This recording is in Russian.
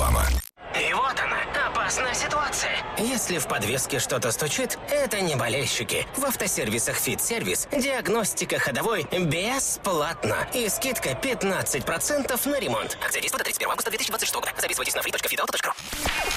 Реклама. И вот она, опасная ситуация. Если в подвеске что-то стучит, это не болельщики. В автосервисах «Фит-сервис» диагностика ходовой бесплатно. И скидка 15% на ремонт. Акция действует до 31 августа 2026 года. Записывайтесь на free.fitauto.ru.